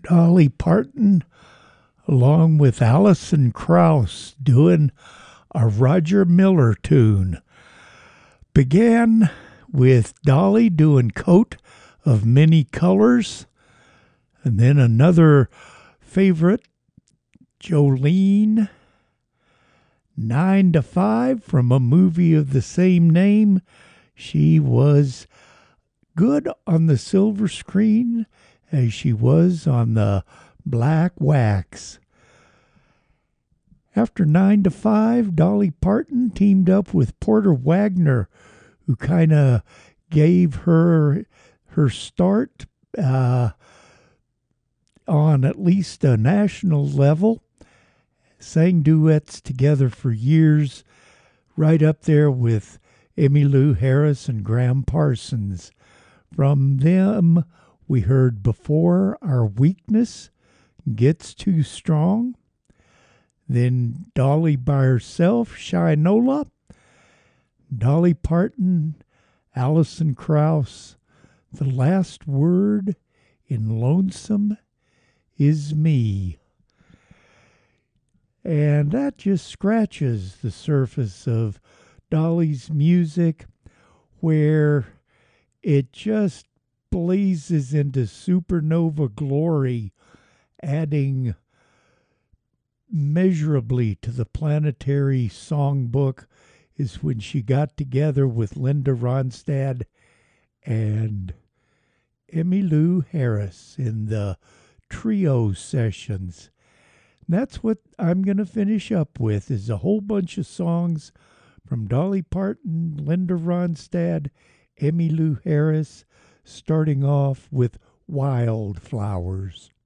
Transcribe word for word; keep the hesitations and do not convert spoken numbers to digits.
Dolly Parton along with Alison Krauss doing a Roger Miller tune. Began with Dolly doing Coat of Many Colors, and then another favorite, Jolene, Nine to Five from a movie of the same name. She was good on the silver screen as she was on the black wax. After Nine to Five, Dolly Parton teamed up with Porter Wagner, who kind of gave her her start uh, on at least a national level. Sang duets together for years, right up there with Emmylou Harris and Graham Parsons. From them, we heard Before Our Weakness Gets Too Strong. Then Dolly by herself, Shinola. Dolly Parton, Alison Krauss, The Last Word in Lonesome Is Me. And that just scratches the surface of Dolly's music, where it just blazes into supernova glory, adding measurably to the planetary songbook is when she got together with Linda Ronstadt and Emmylou Harris in the trio sessions. And that's what I'm going to finish up with, is a whole bunch of songs from Dolly Parton, Linda Ronstadt, Emmylou Harris, starting off with Wildflowers.